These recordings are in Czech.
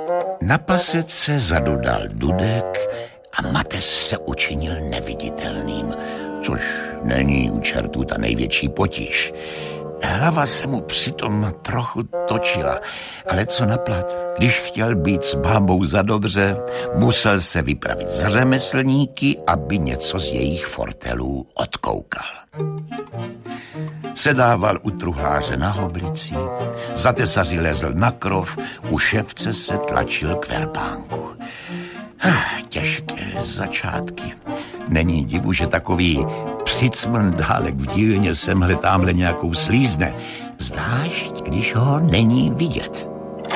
Na pasece zadudal dudek a Mates se učinil neviditelným, což není u čertů ta největší potíž. Hlava se mu přitom trochu točila, ale co naplat, když chtěl být s bábou za dobře, musel se vypravit za řemeslníky, aby něco z jejich fortelů odkoukal. Sedával u truhláře na hoblici, za tesaři lezl na krov, u ševce se tlačil k verpánku. Těžké začátky. Není divu, že takový přicmrdálek v dílně semhle támhle nějakou slízne, zvlášť když ho není vidět.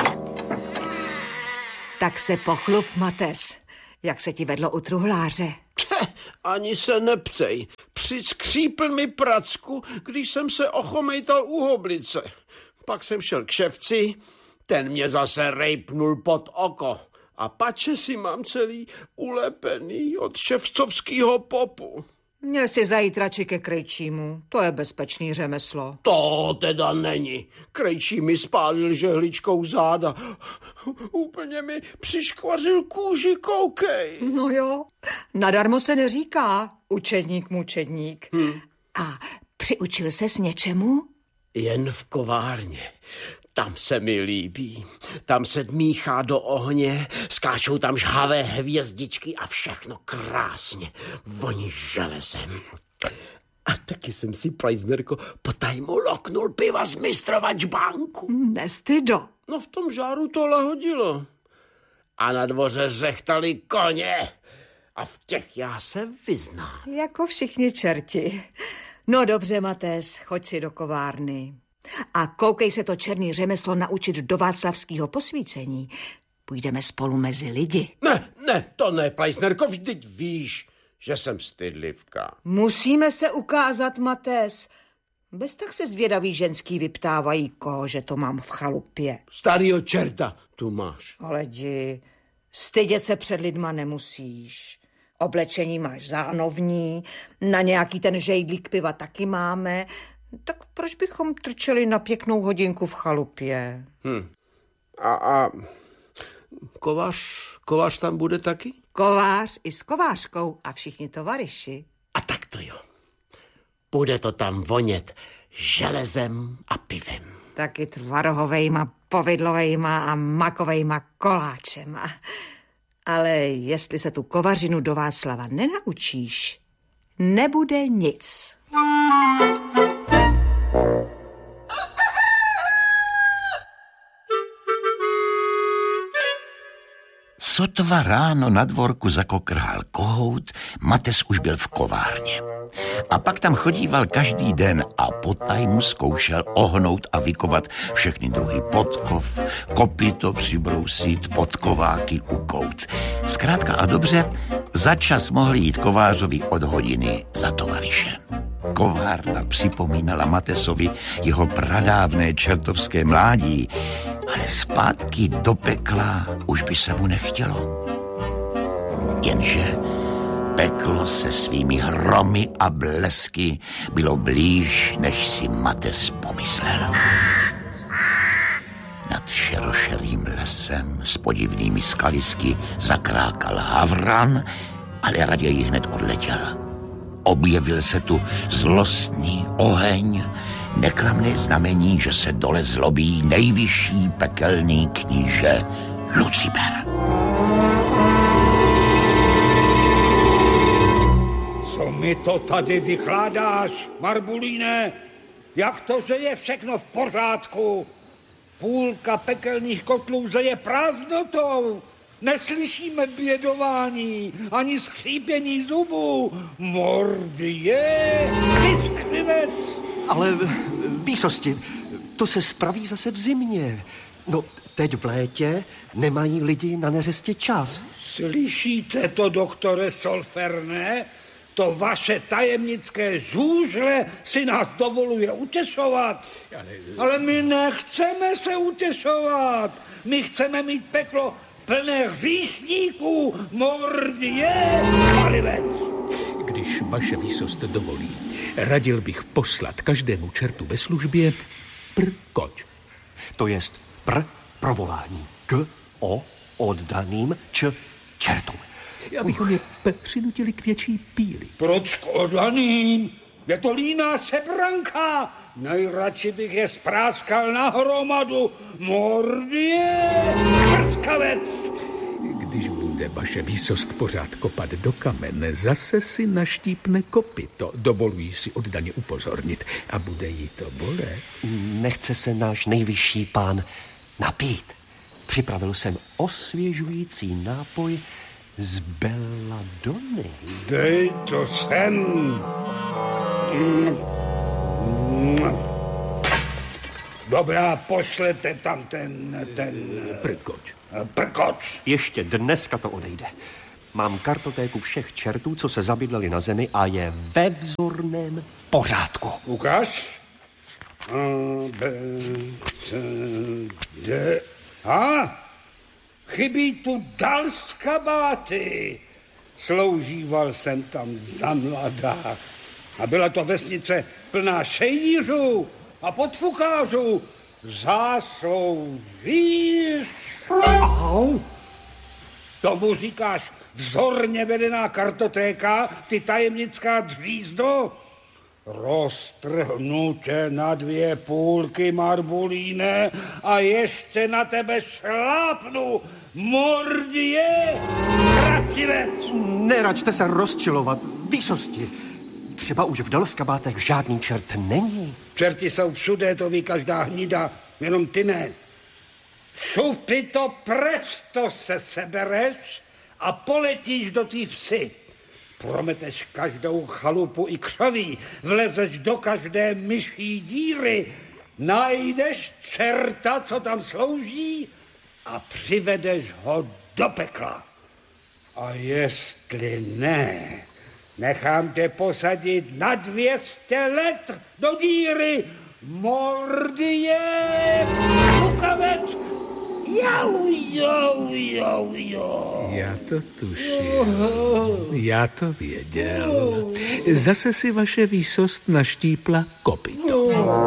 Tak se pochlup, Mates, jak se ti vedlo u truhláře. Ani se neptej. Přiskřípl mi pracku, když jsem se ochomejtal u hoblice. Pak jsem šel k ševci, ten mě zase rejpnul pod oko. A pače si mám celý ulepený od ševcovského popu. Měl si zajít radši ke krejčímu, to je bezpečný řemeslo. To teda není. Krejčí mi spálil žehličkou záda. Úplně mi přiškvařil kůži, koukej. No jo, nadarmo se neříká učedník mučedník. A přiučil ses něčemu? Jen v kovárně. Tam se mi líbí. Tam se dmíchá do ohně, skáčou tam žhavé hvězdičky a všechno krásně voní železem. A taky jsem si, Preisnerko, potajmu loknul piva z mistrova čbánku. Nestydo. No v tom žáru to lahodilo. A na dvoře řechtali koně. A v těch já se vyznám. Jako všichni čerti. No dobře, Mates, choď si do kovárny. A koukej se to černý řemeslo naučit do václavského posvícení. Půjdeme spolu mezi lidi. Ne, to ne, Preisnerko, vždyť víš, že jsem stydlivka. Musíme se ukázat, Mates. Bez tak se zvědaví ženský vyptávají, koho, že to mám v chalupě. Starýho čerta tu máš. Ale jdi, stydět se před lidma nemusíš. Oblečení máš zánovní, na nějaký ten žejdlík piva taky máme. Tak proč bychom trčeli na pěknou hodinku v chalupě? A kovář tam bude taky? Kovář i s kovářkou a všichni tovaryši. A tak to jo. Bude to tam vonět železem a pivem. Taky tvarohovejma, povidlovejma a makovejma koláčema. Ale jestli se tu kovařinu do Václava nenaučíš, nebude nic. Sotva ráno na dvorku zakokrhal kohout, Mates už byl v kovárně. A pak tam chodíval každý den a potajmu zkoušel ohnout a vykovat všechny druhy podkov, kopyto přibrousit, podkováky ukout. Zkrátka a dobře, za čas mohl jít kovářovi od hodiny za tovaryše. Kovárna připomínala Matesovi jeho pradávné čertovské mládí, ale zpátky do pekla už by se mu nechtělo. Jenže peklo se svými hromy a blesky bylo blíž, než si Mates pomyslel. Nad šerošerým lesem s podivnými skalisky zakrákal havran, ale raději hned odletěl. Objevil se tu zlostný oheň, neklamné znamení, že se dole zlobí nejvyšší pekelný kníže Lucifer. Co mi to tady vykládáš, Marbulíne? Jak to, že je všechno v pořádku? Půlka pekelných kotlů zeje prázdnotou. Neslyšíme bědování, ani skřípění zubů. Mordie, ty skřivec! Ale výsosti, to se spraví zase v zimě. No, teď v létě nemají lidi na neřestě čas. Slyšíte to, doktore Solferne? To vaše tajemnické žůžle si nás dovoluje utěšovat. Ale my nechceme se utěšovat. My chceme mít peklo plné hříšníků, mordie, palivec. Když vaše výsost dovolí, radil bych poslat každému čertu ve službě prkoč. To jest provolání. oddaným čertům. Abychom je přinutili k větší píli. Proč k oddaným? Je to líná sebranka. Nejradši bych je spráskal na hromadu. Mordě, prskavec! Když bude vaše výsost pořád kopat do kamene, zase si naštípne kopyto. Dovoluji si oddaně upozornit. A bude jí to bolet. Nechce se náš nejvyšší pán napít. Připravil jsem osvěžující nápoj z belladony. Dej to sem. Dobrá, pošlete tam ten Prkoč. prkoč. Ještě dneska to odejde. Mám kartotéku všech čertů, co se zabydleli na zemi a je ve vzorném pořádku. Ukáž. A, B, C, D. Chybí tu dal z kabáty. Sloužíval jsem tam za mladá. A byla to vesnice plná šejdířů a podfukářů. Zasloužíš? Au. Tomu říkáš vzorně vedená kartotéka, ty tajemnická dřízdo? Roztrhnu tě na 2 půlky, Marbulíne, a ještě na tebe šlápnu, mordě, krativec! Neračte se rozčilovat, výsosti. Třeba už v Dalskabátech žádný čert není. Čerti jsou všude, to ví každá hnida, jenom ty ne. Šupy to presto se sebereš a poletíš do té vsi. Prometeš každou chalupu i křoví, vlezeš do každé myší díry, najdeš čerta, co tam slouží, a přivedeš ho do pekla. A jestli ne, nechám tě posadit na 200 let do díry. Mordě, kukavec, jau. Já to tušil. Já to věděl. Zase si vaše výsost naštípla kopyto.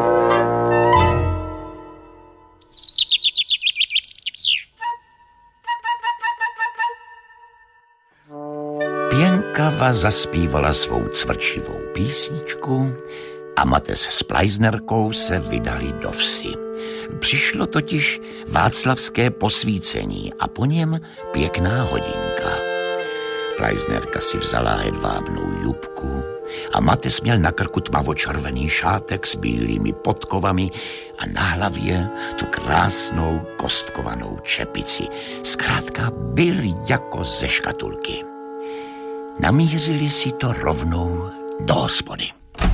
Pěnkava zaspívala svou cvrčivou písničku a Mates s Pleisnerkou se vydali do vsi. Přišlo totiž václavské posvícení a po něm pěkná hodinka. Pleisnerka si vzala hedvábnou jubku a Mates měl na krku tmavočervený šátek s bílými podkovami a na hlavě tu krásnou kostkovanou čepici. Zkrátka byl jako ze škatulky. Namířili si to rovnou do hospody.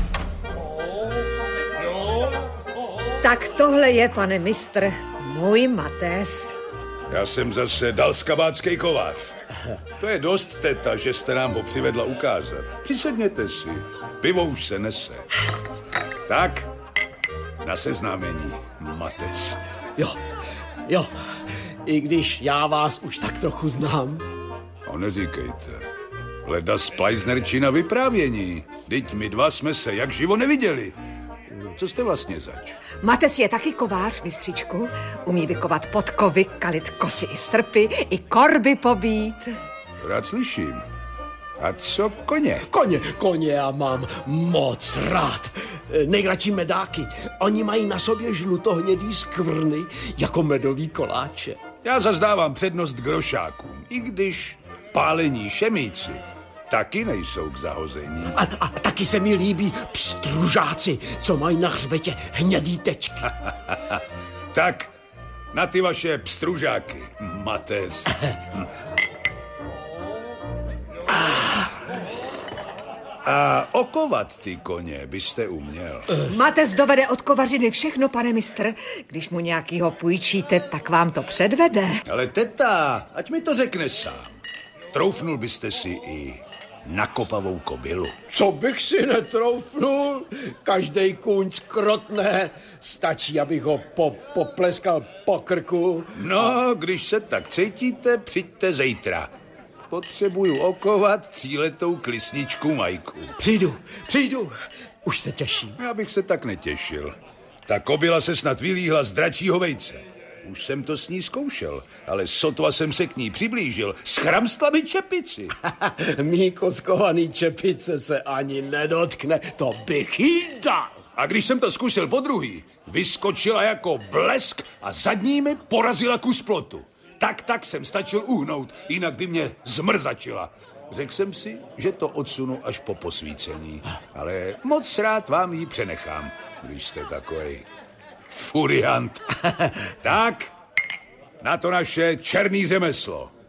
Tak tohle je, pane mistr, můj Mates. Já jsem zase dalskabátský kovář. To je dost, teta, že jste nám ho přivedla ukázat. Přisedněte si, pivo už se nese. Tak, na seznámení, Mates. Jo, i když já vás už tak trochu znám. No neříkejte, leda z Pleisnerčina vyprávění. Vždyť my dva jsme se jak živo neviděli. Co jste vlastně zač? Mates je taky kovář, mistřičku. Umí vykovat podkovy, kalit kosy i srpy, i korby pobít. Rád slyším. A co koně? Koně já mám moc rád. Nejradši medáky. Oni mají na sobě žlutohnědý skvrny jako medový koláče. Já zazdávám přednost grošákům, i když pálení šemíci taky nejsou k zahození. A taky se mi líbí pstružáci, co mají na hřbetě hnědý tečky. Tak, na ty vaše pstružáky, Mates. A okovat ty koně byste uměl. Mates dovede od kovařiny všechno, pane mistr. Když mu nějakýho půjčíte, tak vám to předvede. Ale teta, ať mi to řekne sám. Troufnul byste si i na kopavou kobylu. Co bych si netroufnul? Každej kůň skrotne. Stačí, abych ho popleskal po krku. No, když se tak cítíte, přijďte zítra. Potřebuju okovat 3letou klisničku Majku. Přijdu. Už se těším. Já bych se tak netěšil. Ta kobyla se snad vylíhla z dračího vejce. Už jsem to s ní zkoušel, ale sotva jsem se k ní přiblížil, schramstla mi čepici. Mý koskovaný čepice se ani nedotkne, to bych jí dal. A když jsem to zkusil podruhý, vyskočila jako blesk a zadními porazila kus plotu. Tak jsem stačil uhnout, jinak by mě zmrzačila. Řekl jsem si, že to odsunu až po posvícení, ale moc rád vám ji přenechám, když jste takovej furiant. Tak, na to naše černý řemeslo.